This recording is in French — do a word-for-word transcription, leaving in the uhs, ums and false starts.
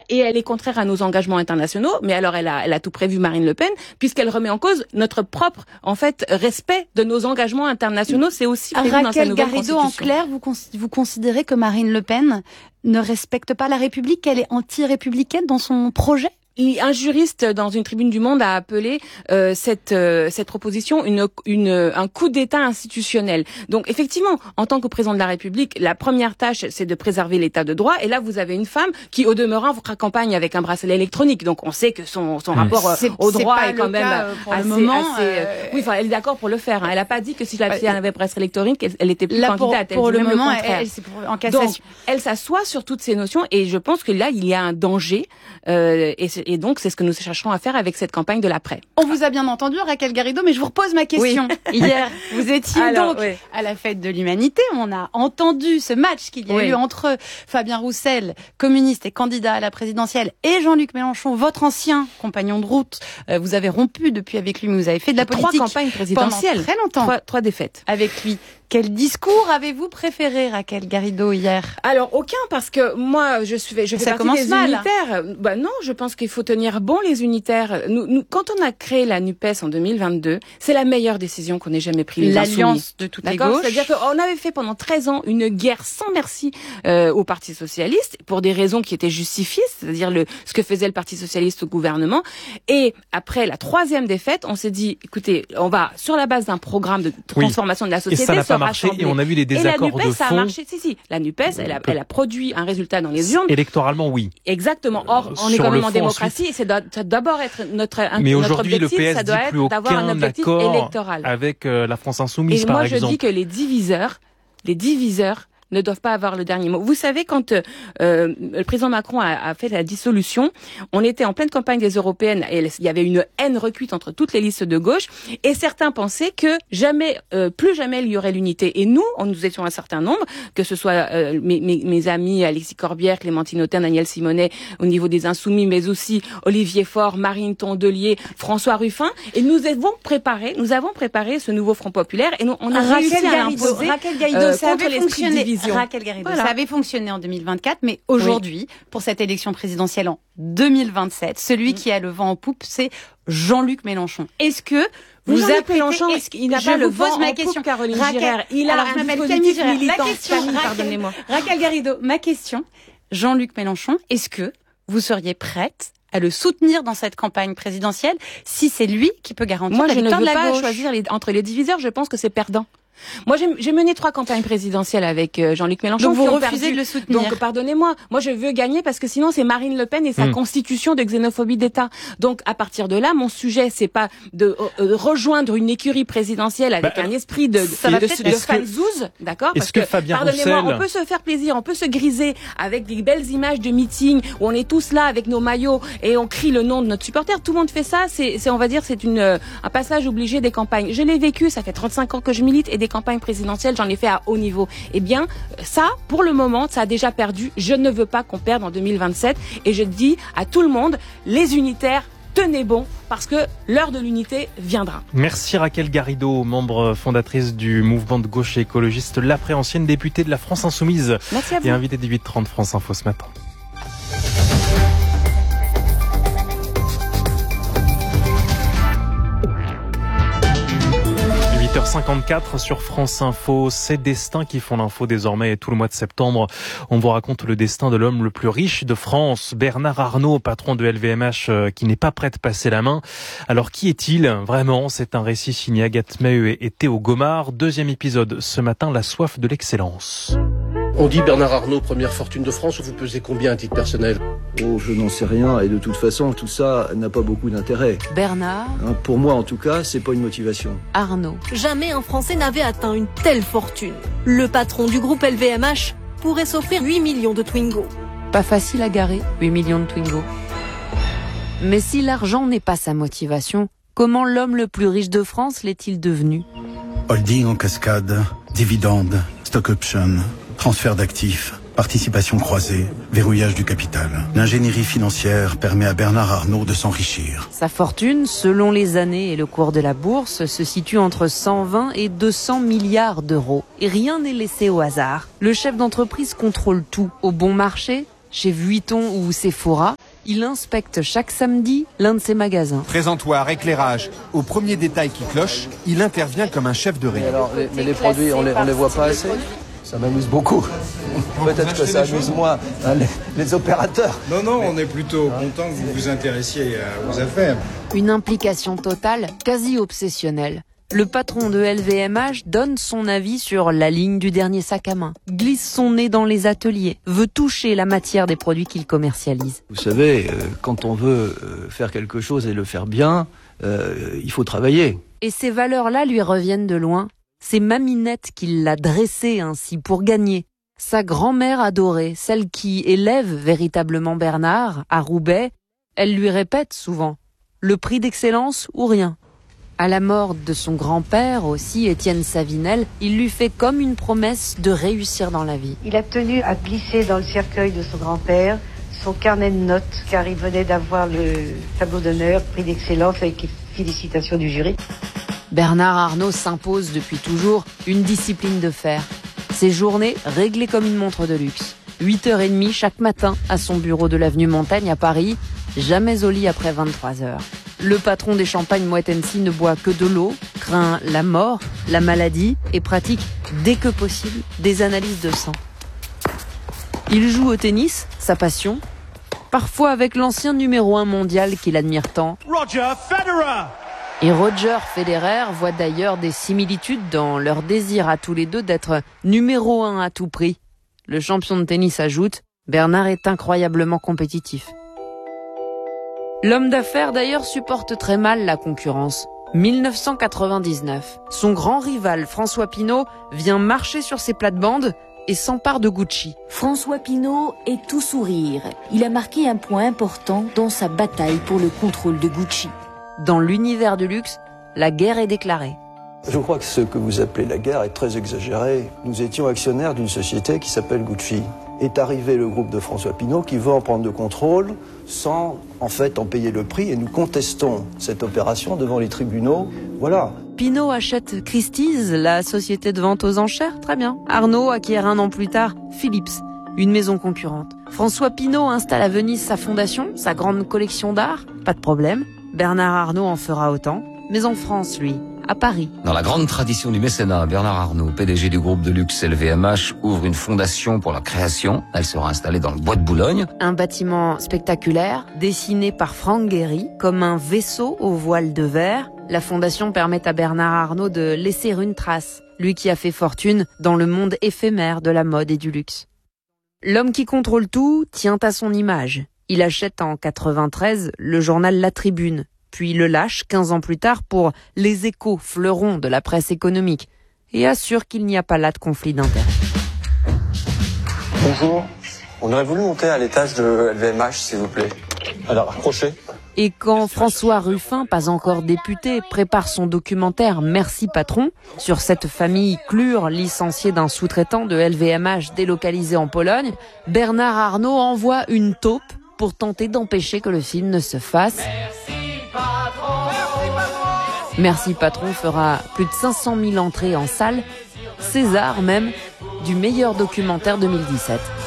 et elle est contraire à nos engagements internationaux. Mais alors, elle a, elle a tout prévu, Marine Le Pen, puisqu'elle remet en cause notre propre, en fait, respect de nos engagements internationaux. C'est aussi prévu dans sa nouvelle Raquel Garrido, constitution. en clair, vous, cons- vous considérez que Marine Le Pen ne respecte pas la République, qu'elle est anti-républicaine dans son projet ? Un juriste dans une tribune du Monde a appelé euh, cette euh, cette proposition une une un coup d'État institutionnel. Donc effectivement, en tant que président de la République, la première tâche c'est de préserver l'État de droit. Et là, vous avez une femme qui, au demeurant, vous campagne avec un bracelet électronique. Donc on sait que son son mmh. rapport c'est, au droit c'est est quand même pour assez, le moment. assez, euh... oui, enfin, elle est d'accord pour le faire. Hein. Elle a pas dit que si la fille avait bracelet électronique, elle, elle était plus là, candidate. Pour, pour elle le moment, le elle, elle c'est pour, en cassation. Donc elle s'assoit sur toutes ces notions et je pense que là il y a un danger euh, et, et donc c'est ce que nous chercherons à faire avec cette campagne de l'après. On vous a bien entendu, Raquel Garrido, mais je vous repose ma question. Oui. Hier, vous étiez Alors, donc oui. à la fête de l'Humanité. On a entendu ce match qu'il y a oui. eu entre Fabien Roussel, communiste et candidat à la présidentielle, et Jean-Luc Mélenchon, votre ancien compagnon de route. Euh, vous avez rompu depuis avec lui, mais vous avez fait de la politique. Trois campagnes présidentielles. Pendant très longtemps. Trois, trois défaites. Avec lui. Quel discours avez-vous préféré, Raquel Garrido, hier ? Alors aucun, parce que moi je suis, je fais ça partie des mal. unitaires. Bah non, je pense qu'il faut tenir bon les unitaires. Nous, nous, quand on a créé la NUPES en deux mille vingt-deux, c'est la meilleure décision qu'on ait jamais prise. Les L'alliance insoumis. de toutes les gauches. C'est-à-dire qu'on avait fait pendant treize ans une guerre sans merci euh, au Parti socialiste pour des raisons qui étaient justifiées, c'est-à-dire le ce que faisait le Parti socialiste au gouvernement. Et après la troisième défaite, on s'est dit, écoutez, on va sur la base d'un programme de transformation oui. de la société. Et ça n'a pas marché et on a vu les désaccords et la NUPES, de fond. Ça a marché. Si, si. La NUPES, elle a, elle a produit un résultat dans les urnes. Électoralement, oui. Exactement. Or, on est quand même en démocratie et c'est doit, ça doit d'abord être notre, Mais notre aujourd'hui, objectif, le P S ça doit dit plus être d'avoir un objectif électoral. Avec euh, la France Insoumise, et par moi, exemple. Et moi, je dis que les diviseurs, les diviseurs, ne doivent pas avoir le dernier mot. Vous savez, quand euh, le président Macron a, a fait la dissolution, on était en pleine campagne des européennes et il y avait une haine recuite entre toutes les listes de gauche et certains pensaient que jamais, euh, plus jamais il y aurait l'unité. Et nous, on, nous étions un certain nombre, que ce soit euh, mes, mes, mes amis Alexis Corbière, Clémentine Autain, Daniel Simonet au niveau des Insoumis, mais aussi Olivier Faure, Marine Tondelier, François Ruffin. Et nous avons préparé, nous avons préparé ce nouveau Front populaire et nous, on a Raquel réussi à Garrido, l'imposer Raquel Garrido, euh, ça contre avait l'esprit de division. Raquel Garrido, voilà. Ça avait fonctionné en deux mille vingt-quatre, mais aujourd'hui, oui. pour cette élection présidentielle en deux mille vingt-sept, celui mmh. qui a le vent en poupe, c'est Jean-Luc Mélenchon. Est-ce que vous Jean-Luc Mélenchon, est-ce qu'il n'a pas le vent ma en question. poupe, Caroline Raquel, Girard. Il a alors, un je dispositif Camille militant. La question, Camille, Raquel, pardonnez-moi. Raquel Garrido, ma question, Jean-Luc Mélenchon, est-ce que vous seriez prête à le soutenir dans cette campagne présidentielle si c'est lui qui peut garantir Moi, la victoire de la gauche? Moi, je ne veux pas choisir les, entre les diviseurs. Je pense que c'est perdant. Moi, j'ai, j'ai mené trois campagnes présidentielles avec euh, Jean-Luc Mélenchon. Donc vous refusez perdu. de le soutenir. Donc pardonnez-moi. Moi, je veux gagner parce que sinon, c'est Marine Le Pen et sa mmh. constitution de xénophobie d'État. Donc, à partir de là, mon sujet, c'est pas de euh, rejoindre une écurie présidentielle avec bah, un esprit de, ça de, de, de, de fanzouze, d'accord? Parce que, que Fabien pardonnez-moi, Roussel... on peut se faire plaisir, on peut se griser avec des belles images de meeting où on est tous là avec nos maillots et on crie le nom de notre supporter. Tout le monde fait ça. C'est, c'est on va dire, c'est une euh, un passage obligé des campagnes. Je l'ai vécu. Ça fait trente-cinq ans que je milite et des campagnes présidentielles. J'en ai fait à haut niveau. Eh bien, ça, pour le moment, ça a déjà perdu. Je ne veux pas qu'on perde en deux mille vingt-sept. Et je dis à tout le monde, les unitaires, tenez bon, parce que l'heure de l'unité viendra. Merci Raquel Garrido, membre fondatrice du mouvement de gauche et écologiste, l'après ancienne députée de la France Insoumise. Merci à vous. Et invitée des huit trente France Info ce matin. huit heures cinquante-quatre sur France Info, c'est Destin qui font l'info désormais et tout le mois de septembre. On vous raconte le destin de l'homme le plus riche de France, Bernard Arnault, patron de L V M H, qui n'est pas prêt de passer la main. Alors qui est-il vraiment? C'est un récit signé Agathe Maheu et Théo Gomard. Deuxième épisode ce matin, la soif de l'excellence. On dit Bernard Arnault, première fortune de France, vous pesez combien à titre personnel? Oh, je n'en sais rien et de toute façon, tout ça n'a pas beaucoup d'intérêt. Bernard hein, Pour moi, en tout cas, c'est pas une motivation. Arnault. Jamais un Français n'avait atteint une telle fortune. Le patron du groupe L V M H pourrait s'offrir huit millions de Twingo. Pas facile à garer, huit millions de Twingo. Mais si l'argent n'est pas sa motivation, comment l'homme le plus riche de France l'est-il devenu? Holding en cascade, dividendes, stock option, transfert d'actifs, participation croisée, verrouillage du capital. L'ingénierie financière permet à Bernard Arnault de s'enrichir. Sa fortune, selon les années et le cours de la bourse, se situe entre cent vingt et deux cents milliards d'euros. Et rien n'est laissé au hasard. Le chef d'entreprise contrôle tout. Au bon marché, Chez Vuitton ou Sephora, il inspecte chaque samedi l'un de ses magasins. Présentoir, éclairage, au premier détail qui cloche, il intervient comme un chef de rayon. Mais, alors, les, mais les produits, on les, on les voit pas assez. Ça m'amuse beaucoup. Peut-être que ça amuse moins hein, les, les opérateurs. Non, non, on est plutôt content que vous vous intéressiez à vos affaires. Une implication totale, quasi obsessionnelle. Le patron de L V M H donne son avis sur la ligne du dernier sac à main, glisse son nez dans les ateliers, veut toucher la matière des produits qu'il commercialise. Vous savez, euh, quand on veut euh, faire quelque chose et le faire bien, euh, il faut travailler. Et ces valeurs-là lui reviennent de loin. C'est Maminette qui l'a dressé ainsi pour gagner. Sa grand-mère adorée, celle qui élève véritablement Bernard, à Roubaix, elle lui répète souvent « le prix d'excellence ou rien ». À la mort de son grand-père aussi, Étienne Savinel, il lui fait comme une promesse de réussir dans la vie. Il a tenu à glisser dans le cercueil de son grand-père son carnet de notes, car il venait d'avoir le tableau d'honneur, prix d'excellence avec les félicitations du jury. Bernard Arnault s'impose depuis toujours une discipline de fer. Ses journées réglées comme une montre de luxe. huit heures trente chaque matin à son bureau de l'avenue Montaigne à Paris, jamais au lit après vingt-trois heures. Le patron des champagnes Moët Hennessy ne boit que de l'eau, craint la mort, la maladie et pratique, dès que possible, des analyses de sang. Il joue au tennis, sa passion, parfois avec l'ancien numéro un mondial qu'il admire tant. Roger Federer! Et Roger Federer voit d'ailleurs des similitudes dans leur désir à tous les deux d'être numéro un à tout prix. Le champion de tennis ajoute, Bernard est incroyablement compétitif. L'homme d'affaires d'ailleurs supporte très mal la concurrence. mille neuf cent quatre-vingt-dix-neuf, son grand rival François Pinault vient marcher sur ses plates-bandes et s'empare de Gucci. François Pinault est tout sourire. Il a marqué un point important dans sa bataille pour le contrôle de Gucci. Dans l'univers du luxe, la guerre est déclarée. Je crois que ce que vous appelez la guerre est très exagéré. Nous étions actionnaires d'une société qui s'appelle Gucci. Est arrivé le groupe de François Pinault qui veut en prendre le contrôle sans en fait en payer le prix et nous contestons cette opération devant les tribunaux. Voilà. Pinault achète Christie's, la société de vente aux enchères, très bien. Arnault acquiert un an plus tard Philips, une maison concurrente. François Pinault installe à Venise sa fondation, sa grande collection d'art, pas de problème. Bernard Arnault en fera autant, mais en France, lui, à Paris. Dans la grande tradition du mécénat, Bernard Arnault, P D G du groupe de luxe L V M H, ouvre une fondation pour la création. Elle sera installée dans le bois de Boulogne. Un bâtiment spectaculaire, dessiné par Franck Gehry, comme un vaisseau aux voiles de verre. La fondation permet à Bernard Arnault de laisser une trace, lui qui a fait fortune dans le monde éphémère de la mode et du luxe. L'homme qui contrôle tout tient à son image. Il achète en quatre-vingt-treize le journal La Tribune, puis le lâche quinze ans plus tard pour Les Échos, fleuron de la presse économique, et assure qu'il n'y a pas là de conflit d'intérêts. Bonjour, on aurait voulu monter à l'étage de L V M H, s'il vous plaît. Alors, approchez. Et quand François Ruffin, pas encore député, prépare son documentaire Merci Patron sur cette famille Klur licenciée d'un sous-traitant de L V M H délocalisé en Pologne, Bernard Arnault envoie une taupe pour tenter d'empêcher que le film ne se fasse. Merci Patron. Merci Patron fera plus de cinq cent mille entrées en salle, César même, du meilleur documentaire deux mille dix-sept.